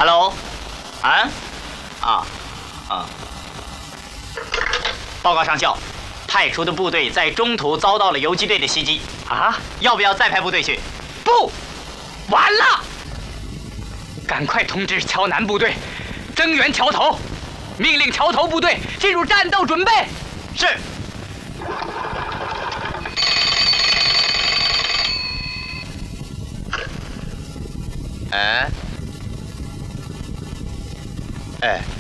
？Hello， 报告上校，派出的部队在中途遭到了游击队的袭击。啊？要不要再派部队去？不，完了！赶快通知桥南部队，增援桥头，命令桥头部队进入战斗准备。是。哎。